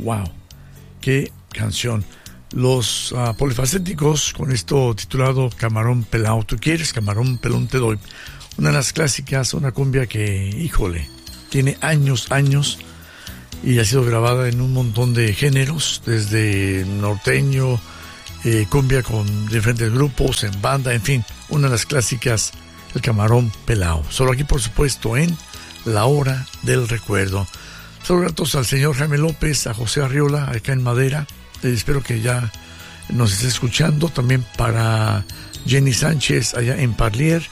wow, qué canción. Los polifacéticos con esto titulado Camarón Pelao. ¿Tú quieres? Camarón Pelón te doy. Una de las clásicas, una cumbia que, híjole, tiene años y ha sido grabada en un montón de géneros, desde norteño, cumbia con diferentes grupos, en banda, en fin, una de las clásicas, el Camarón Pelao. Solo aquí, por supuesto, en La Hora del Recuerdo. Saludos al señor Jaime López, a José Arriola, acá en Madera. Espero que ya nos esté escuchando. También para Jenny Sánchez, allá en Parlier.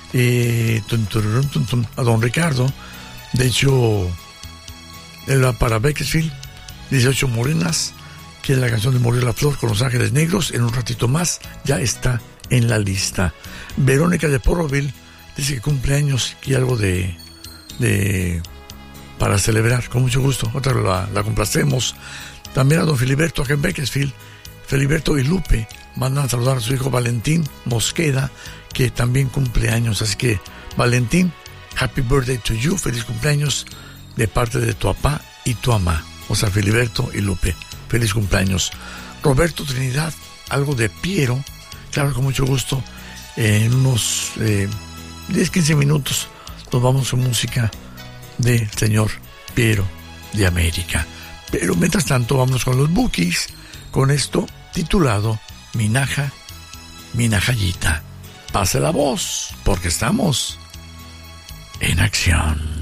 A don Ricardo. De hecho, él va para Bakersfield. 18 Morenas, que es la canción de Morir la Flor con Los Ángeles Negros. En un ratito más ya está en la lista. Verónica de Porroville dice que cumple años y algo de para celebrar. Con mucho gusto. Otra la complacemos. También a don Filiberto acá en Bakersfield. Filiberto y Lupe mandan a saludar a su hijo Valentín Mosqueda, que también cumple años. Así que, Valentín, happy birthday to you. Feliz cumpleaños de parte de tu papá y tu mamá. O sea, Filiberto y Lupe. Feliz cumpleaños. Roberto Trinidad, algo de Piero. Claro, con mucho gusto. En unos 10-15 minutos nos vamos con música del señor Piero de América. Pero mientras tanto, vamos con los Bukis, con esto titulado Minaja, Minajayita. Pase la voz, porque estamos en acción.